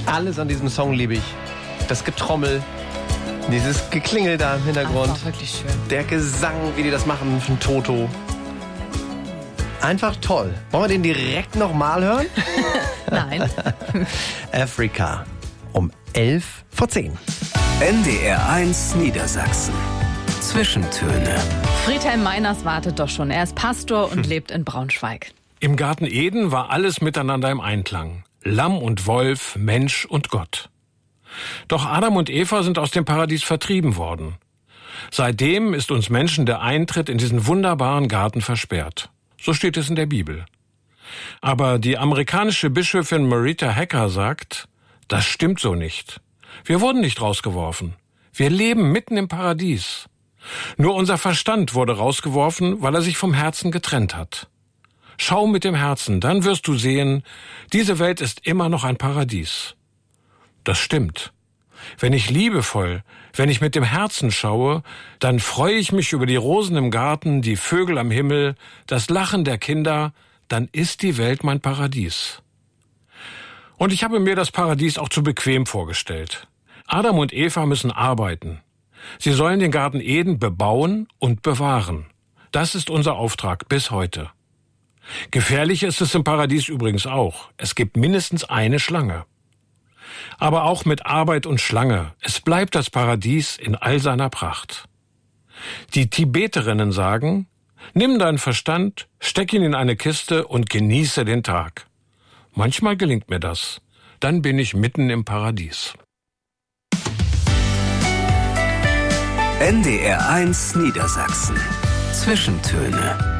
Alles an diesem Song liebe ich. Das Getrommel, dieses Geklingel da im Hintergrund. Das war wirklich schön. Der Gesang, wie die das machen von Toto. Einfach toll. Wollen wir den direkt nochmal hören? Nein. Africa. Um 11:10. NDR 1 Niedersachsen. Zwischentöne. Friedhelm Meiners wartet doch schon. Er ist Pastor und lebt in Braunschweig. Im Garten Eden war alles miteinander im Einklang. Lamm und Wolf, Mensch und Gott. Doch Adam und Eva sind aus dem Paradies vertrieben worden. Seitdem ist uns Menschen der Eintritt in diesen wunderbaren Garten versperrt. So steht es in der Bibel. Aber die amerikanische Bischöfin Marita Hacker sagt, das stimmt so nicht. Wir wurden nicht rausgeworfen. Wir leben mitten im Paradies. Nur unser Verstand wurde rausgeworfen, weil er sich vom Herzen getrennt hat. Schau mit dem Herzen, dann wirst du sehen, diese Welt ist immer noch ein Paradies. Das stimmt. Wenn ich liebevoll, wenn ich mit dem Herzen schaue, dann freue ich mich über die Rosen im Garten, die Vögel am Himmel, das Lachen der Kinder, dann ist die Welt mein Paradies. Und ich habe mir das Paradies auch zu bequem vorgestellt. Adam und Eva müssen arbeiten. Sie sollen den Garten Eden bebauen und bewahren. Das ist unser Auftrag bis heute. Gefährlich ist es im Paradies übrigens auch. Es gibt mindestens eine Schlange. Aber auch mit Arbeit und Schlange, es bleibt das Paradies in all seiner Pracht. Die Tibeterinnen sagen, nimm deinen Verstand, steck ihn in eine Kiste und genieße den Tag. Manchmal gelingt mir das. Dann bin ich mitten im Paradies. NDR 1 Niedersachsen. Zwischentöne.